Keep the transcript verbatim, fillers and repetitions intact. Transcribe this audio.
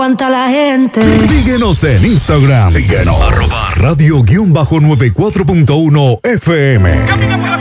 Aguanta la gente. Síguenos en Instagram. Síguenos. Arroba radio-noventa y cuatro punto uno F M. Camina por la